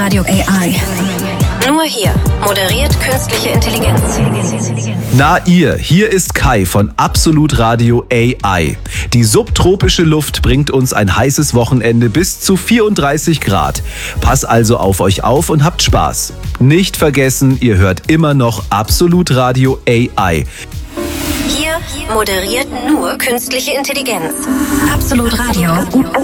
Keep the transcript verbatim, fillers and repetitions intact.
Radio A I. Nur hier moderiert künstliche Intelligenz. Na ihr, hier ist Kai von Absolut Radio A I. Die subtropische Luft bringt uns ein heißes Wochenende bis zu vierunddreißig Grad. Pass also auf euch auf und habt Spaß. Nicht vergessen, ihr hört immer noch Absolut Radio A I. Hier moderiert nur künstliche Intelligenz. Absolut Radio.